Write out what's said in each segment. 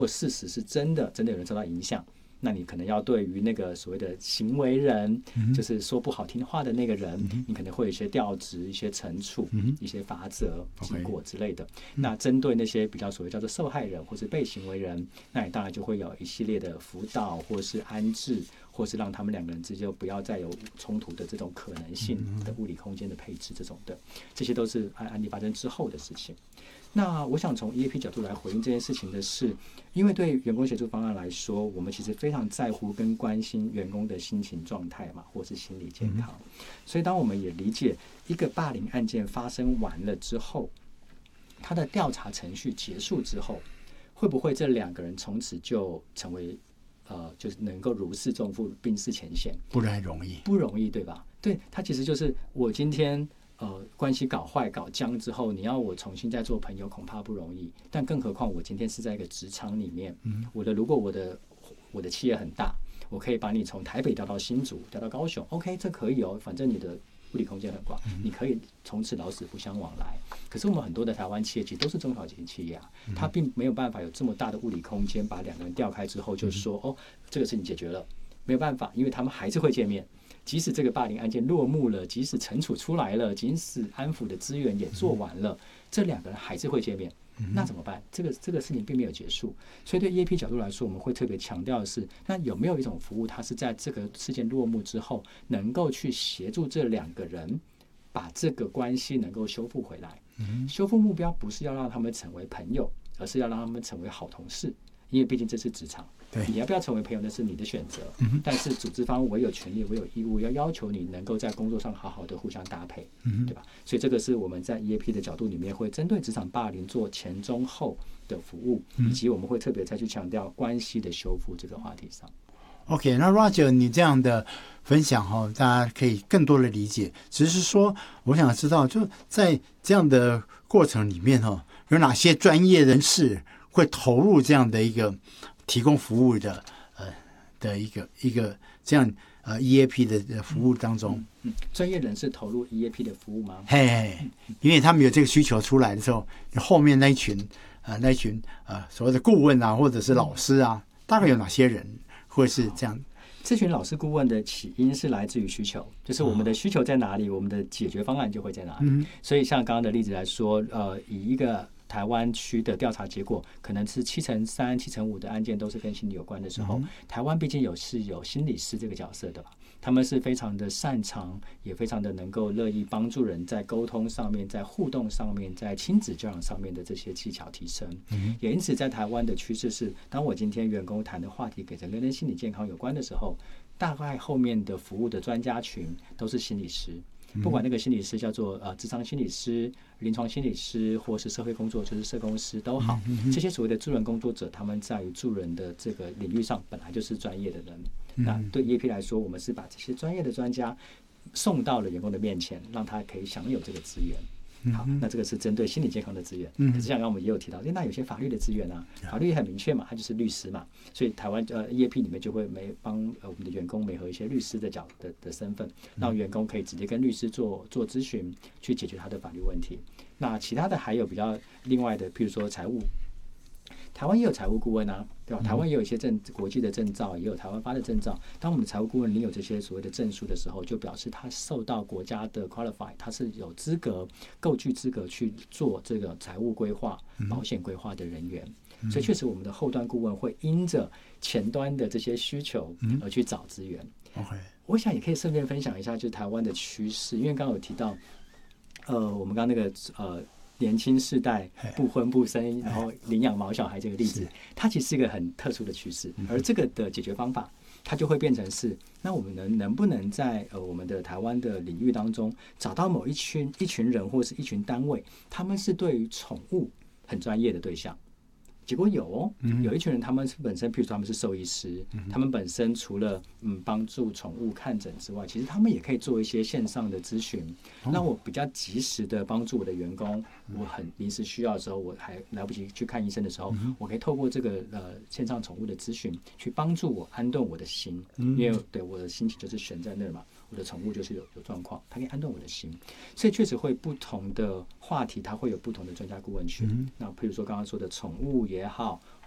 或事实是真的有人受到影响，那你可能要对于那个所谓的行为人，就是说不好听话的那个人，你可能会有一些调职、一些惩处、一些罚则、记过之类的。那针对那些比较所谓叫做受害人或是被行为人，那你当然就会有一系列的辅导，或是安置，或是让他们两个人之间不要再有冲突的这种可能性的物理空间的配置，这种的，这些都是案例发生之后的事情。那我想从 EAP 角度来回应这件事情的是，因为对员工协助方案来说，我们其实非常在乎跟关心员工的心情状态嘛，或是心理健康。所以当我们也理解一个霸凌案件发生完了之后，他的调查程序结束之后，会不会这两个人从此就成为就是能够如释重负、冰释前嫌？ 不太容易， 不容易，对吧？对，他其实就是我今天关系搞坏搞僵之后，你要我重新再做朋友，恐怕不容易。但更何况我今天是在一个职场里面，如果我的企业很大，我可以把你从台北调到新竹，调到高雄 ，OK， 这可以哦，反正你的物理空间很广，你可以从此老死不相往来。可是我们很多的台湾企业其实都是中小型企业啊，它并没有办法有这么大的物理空间，把两个人调开之后就说哦，这个事情解决了，没有办法，因为他们还是会见面。即使这个霸凌案件落幕了，即使惩处出来了，即使安抚的资源也做完了，这两个人还是会见面，那怎么办？这个事情并没有结束，所以对 EAP 角度来说，我们会特别强调的是，那有没有一种服务，它是在这个事件落幕之后，能够去协助这两个人把这个关系能够修复回来？修复目标不是要让他们成为朋友，而是要让他们成为好同事，因为毕竟这是职场。你要不要成为朋友那是你的选择，但是组织方我有权利我有义务要求你能够在工作上好好的互相搭配，对吧？所以这个是我们在 EAP 的角度里面会针对职场霸凌做前中后的服务，以及我们会特别再去强调关系的修复这个话题上。 OK， 那 Roger 你这样的分享大家可以更多的理解。只是说我想知道就在这样的过程里面有哪些专业人士会投入这样的一个提供服务的一个这样EAP 的服务当中。 专业人士投入 EAP 的服务吗？ 因为他们有这个需求出来的时候，后面那一群所谓的顾问啊，或者是老师啊，大概有哪些人会是这样？ 这群老师顾问的起因是来自于需求，就是我们的需求在哪里，我们的解决方案就会在哪里。所以像刚刚的例子来说，以一个台湾区的调查结果，可能是73%、75%的案件都是跟心理有关的时候，台湾毕竟有心理师这个角色的吧，他们是非常的擅长，也非常的能够乐意帮助人在沟通上面、在互动上面、在亲子教养上面的这些技巧提升。也因此，在台湾的趋势是，当我今天员工谈的话题跟心理健康有关的时候，大概后面的服务的专家群都是心理师。不管那个心理师叫做諮商心理师、临床心理师，或是社会工作就是社工师都好，这些所谓的助人工作者，他们在于助人的这个领域上本来就是专业的人。那对 EAP 来说，我们是把这些专业的专家送到了员工的面前，让他可以享有这个资源。好，那这个是针对心理健康的资源。可是像刚刚我们也有提到，那有些法律的资源啊，法律也很明确嘛，他就是律师嘛，所以台湾EAP 里面就会帮我们的员工媒合一些律师的身份，让员工可以直接跟律师做咨询，去解决他的法律问题。那其他的还有比较另外的，譬如说财务。台湾也有财务顾问啊，对吧？台湾也有一些国际的证照，也有台湾发的证照。当我们的财务顾问领有这些所谓的证书的时候，就表示他受到国家的 qualify， 他是有资格、够具资格去做这个财务规划、保险规划的人员。所以确实，我们的后端顾问会因着前端的这些需求而去找资源。我想也可以顺便分享一下，就是台湾的趋势，因为刚刚有提到，我们刚刚那个年轻世代不婚不生，然后领养毛小孩这个例子，它其实是一个很特殊的趋势。而这个的解决方法，它就会变成是，那我们能不能在我们的台湾的领域当中，找到某一群人或是一群单位，他们是对于宠物很专业的对象。结果有一群人，他们本身，譬如说他们是兽医师，他们本身除了帮助宠物看诊之外，其实他们也可以做一些线上的咨询，让我比较及时的帮助我的员工。我很临时需要的时候，我还来不及去看医生的时候，我可以透过这个线上宠物的咨询，去帮助我安顿我的心，因为对我的心情就是悬在那儿嘛。我的宠物就是有状况，它可以安顿我的心，所以确实会不同的话题，它会有不同的专家顾问群。那譬如说刚刚说的宠物也好，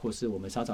或是我们稍早